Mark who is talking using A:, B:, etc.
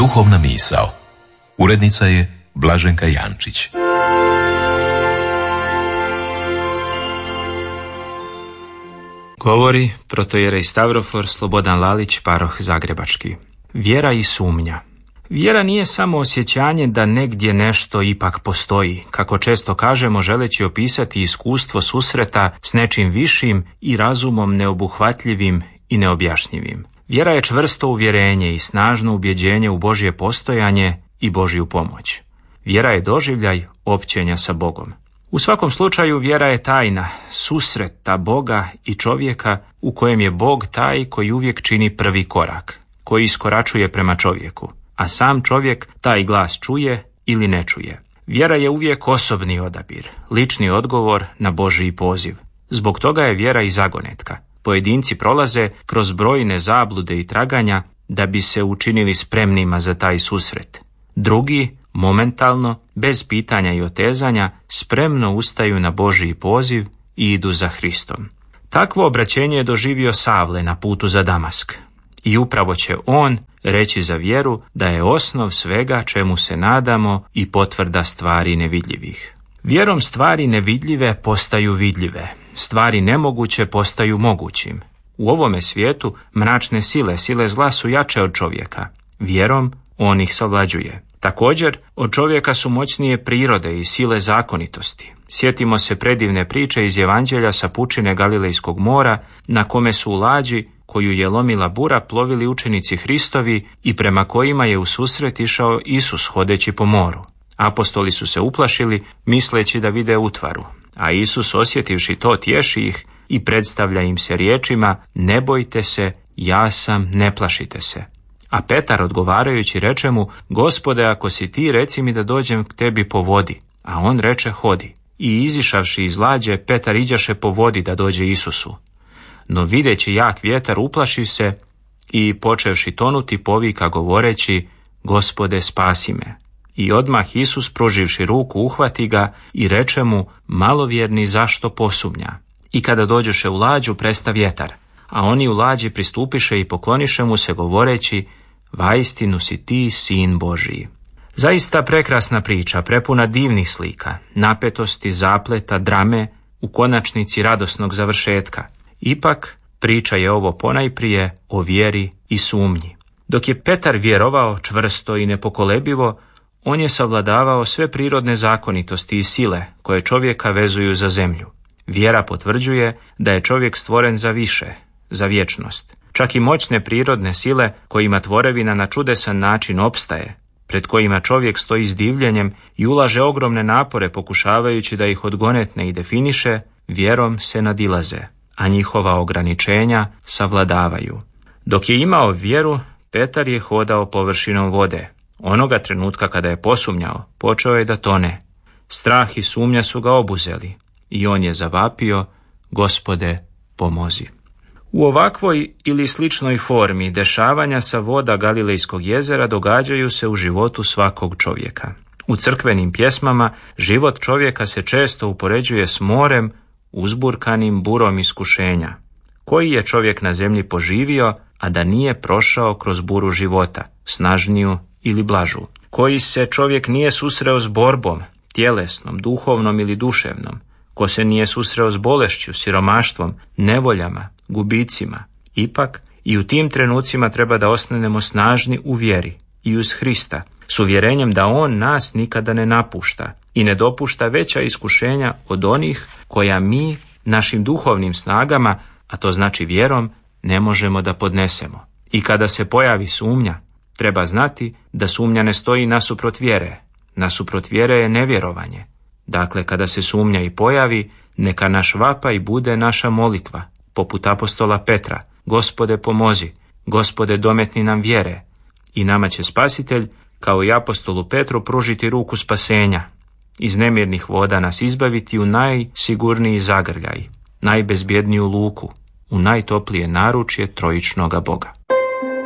A: Duhovna misao. Urednica je Blaženka Jančić.
B: Govori protojerej Stavrofor Slobodan Lalić, paroh Zagrebački. Vjera i sumnja. Vjera nije samo osjećanje da negdje nešto ipak postoji, kako često kažemo želeći opisati iskustvo susreta s nečim višim i razumom neobuhvatljivim i neobjašnjivim. Vjera je čvrsto uvjerenje i snažno ubjeđenje u Božje postojanje i Božju pomoć. Vjera je doživljaj općenja sa Bogom. U svakom slučaju vjera je tajna, susreta Boga i čovjeka u kojem je Bog taj koji uvijek čini prvi korak, koji iskoračuje prema čovjeku, a sam čovjek taj glas čuje ili ne čuje. Vjera je uvijek osobni odabir, lični odgovor na Božji poziv. Zbog toga je vjera i zagonetka. Pojedinci prolaze kroz brojne zablude i traganja da bi se učinili spremnima za taj susret. Drugi, momentalno, bez pitanja i otezanja, spremno ustaju na Božji poziv i idu za Hristom. Takvo obraćenje je doživio Savle na putu za Damask. I upravo će on reći za vjeru da je osnov svega čemu se nadamo i potvrda stvari nevidljivih. Vjerom stvari nevidljive postaju vidljive, stvari nemoguće postaju mogućim. U ovome svijetu mračne sile zla su jače od čovjeka. Vjerom on ih savlađuje. Također, od čovjeka su moćnije prirode i sile zakonitosti. Sjetimo se predivne priče iz Evanđelja sa pučine Galilejskog mora, na kome su u lađi koju je lomila bura plovili učenici Hristovi i prema kojima je u susret išao Isus hodeći po moru. Apostoli su se uplašili, misleći da vide utvaru, a Isus, osjetivši to, tješi ih i predstavlja im se riječima: ne bojte se, ja sam, ne plašite se. A Petar odgovarajući reče mu: Gospode, ako si ti, reci mi da dođem k tebi po vodi. A on reče: hodi. I izišavši iz lađe, Petar iđaše po vodi da dođe Isusu. No videći jak vjetar, uplaši se i počevši tonuti povika govoreći: Gospode, spasi me. I odmah Isus, pruživši ruku, uhvati ga i reče mu: malovjerni, zašto posumnja? I kada dođoše u lađu, presta vjetar, a oni u lađi pristupiše i pokloniše mu se govoreći: vaistinu si ti sin Božiji. Zaista prekrasna priča, prepuna divnih slika, napetosti, zapleta, drame, u konačnici radosnog završetka. Ipak, priča je ovo ponajprije o vjeri i sumnji. Dok je Petar vjerovao čvrsto i nepokolebivo, on je savladavao sve prirodne zakonitosti i sile koje čovjeka vezuju za zemlju. Vjera potvrđuje da je čovjek stvoren za više, za vječnost. Čak i moćne prirodne sile kojima tvorevina na čudesan način opstaje, pred kojima čovjek stoji s divljenjem i ulaže ogromne napore pokušavajući da ih odgonetne i definiše, vjerom se nadilaze, a njihova ograničenja savladavaju. Dok je imao vjeru, Petar je hodao površinom vode. Onoga trenutka kada je posumnjao, počeo je da tone. Strah i sumnja su ga obuzeli i on je zavapio: Gospode, pomozi. U ovakvoj ili sličnoj formi dešavanja sa voda Galilejskog jezera događaju se u životu svakog čovjeka. U crkvenim pjesmama život čovjeka se često upoređuje s morem uzburkanim burom iskušenja. Koji je čovjek na zemlji poživio, a da nije prošao kroz buru života, snažniju ili blažu? Koji se čovjek nije susreo s borbom, tjelesnom, duhovnom ili duševnom? Ko se nije susreo s bolešću, siromaštvom, nevoljama, gubicima? Ipak, i u tim trenucima treba da ostanemo snažni u vjeri i uz Hrista, s uvjerenjem da On nas nikada ne napušta i ne dopušta veća iskušenja od onih koja mi našim duhovnim snagama, a to znači vjerom, ne možemo da podnesemo. I kada se pojavi sumnja, treba znati da sumnja ne stoji nasuprot vjere. Nasuprot vjere je nevjerovanje. Dakle, kada se sumnja i pojavi, neka naš vapaj bude naša molitva, poput apostola Petra: Gospode, pomozi, Gospode, dometni nam vjere. I nama će Spasitelj, kao i apostolu Petru, pružiti ruku spasenja. Iz nemirnih voda nas izbaviti u najsigurniji zagrljaj, najbezbjedniju luku, u najtoplije naručje trojičnoga Boga.